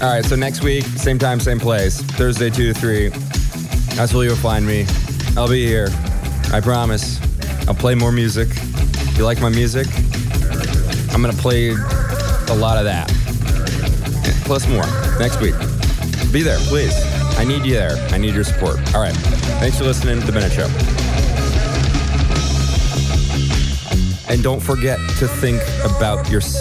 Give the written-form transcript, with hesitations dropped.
All right, so next week, same time, same place. Thursday, 2 to 3. That's where you'll find me. I'll be here. I promise. I'll play more music. If you like my music, I'm going to play a lot of that. Plus more next week. Be there, please. I need you there. I need your support. All right. Thanks for listening to The Bennett Show. And don't forget to think about yourself.